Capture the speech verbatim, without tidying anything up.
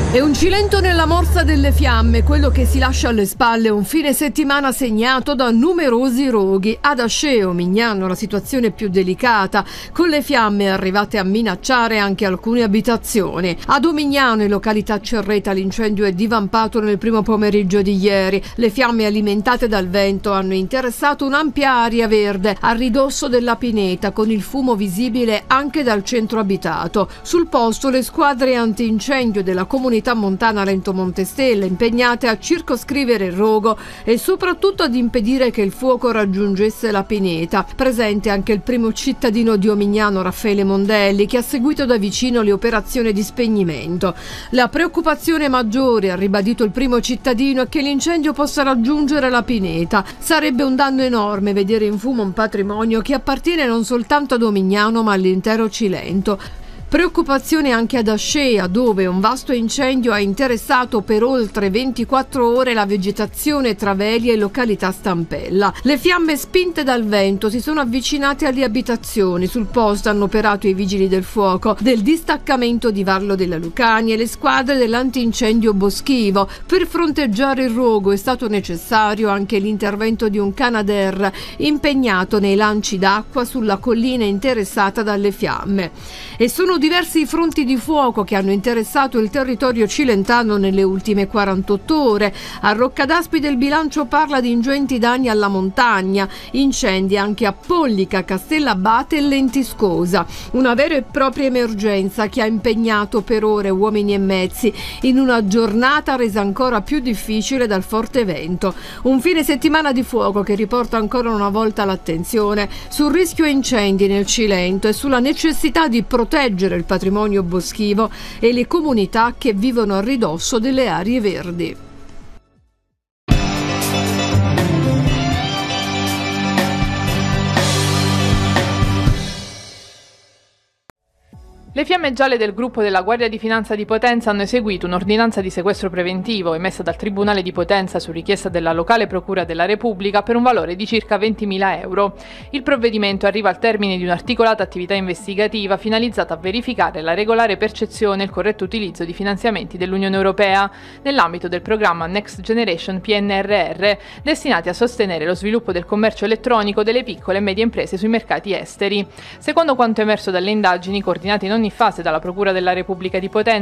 È un Cilento nella morsa delle fiamme, quello che si lascia alle spalle un fine settimana segnato da numerosi roghi. Ad Asceo, Mignano, la situazione più delicata, con le fiamme arrivate a minacciare anche alcune abitazioni. Ad Omignano, in località Cerreta, l'incendio è divampato nel primo pomeriggio di ieri. Le fiamme alimentate dal vento hanno interessato un'ampia area verde a ridosso della pineta, con il fumo visibile anche dal centro abitato. Sul posto le squadre antincendio della comunità montana Lento Montestella, impegnate a circoscrivere il rogo e soprattutto ad impedire che il fuoco raggiungesse la pineta. Presente anche il primo cittadino di Omignano, Raffaele Mondelli, che ha seguito da vicino le operazioni di spegnimento. La preoccupazione maggiore, ha ribadito il primo cittadino, è che l'incendio possa raggiungere la pineta. Sarebbe un danno enorme vedere in fumo un patrimonio che appartiene non soltanto ad Omignano ma all'intero Cilento. Preoccupazione anche ad Ascea, dove un vasto incendio ha interessato per oltre ventiquattro ore la vegetazione tra Veli e località Stampella. Le fiamme, spinte dal vento, si sono avvicinate alle abitazioni. Sul posto hanno operato i vigili del fuoco del distaccamento di Varlo della Lucania e le squadre dell'antincendio boschivo. Per fronteggiare il rogo è stato necessario anche l'intervento di un Canadair impegnato nei lanci d'acqua sulla collina interessata dalle fiamme. E sono diversi i fronti di fuoco che hanno interessato il territorio cilentano nelle ultime quarantotto ore. A Roccadaspide il bilancio parla di ingenti danni alla montagna, incendi anche a Pollica, Castellabate e Lentiscosa. Una vera e propria emergenza che ha impegnato per ore uomini e mezzi in una giornata resa ancora più difficile dal forte vento. Un fine settimana di fuoco che riporta ancora una volta l'attenzione sul rischio incendi nel Cilento e sulla necessità di proteggere il patrimonio boschivo e le comunità che vivono a ridosso delle aree verdi. Le Fiamme Gialle del gruppo della Guardia di Finanza di Potenza hanno eseguito un'ordinanza di sequestro preventivo emessa dal Tribunale di Potenza su richiesta della locale Procura della Repubblica per un valore di circa ventimila euro. Il provvedimento arriva al termine di un'articolata attività investigativa finalizzata a verificare la regolare percezione e il corretto utilizzo di finanziamenti dell'Unione Europea nell'ambito del programma Next Generation P N R R, destinati a sostenere lo sviluppo del commercio elettronico delle piccole e medie imprese sui mercati esteri. Secondo quanto emerso dalle indagini coordinate in ogni fase dalla Procura della Repubblica di Potenza,